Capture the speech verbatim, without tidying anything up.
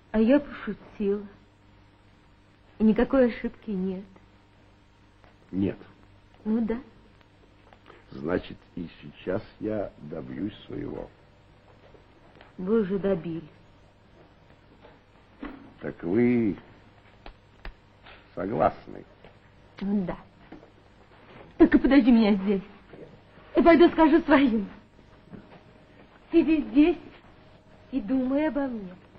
А я пошутила. И никакой ошибки нет. Нет. Ну да. Значит, и сейчас я добьюсь своего. Вы уже добились. Так вы согласны? Ну да. Только подожди меня здесь. И пойду скажу своим. Сиди здесь и думай обо мне.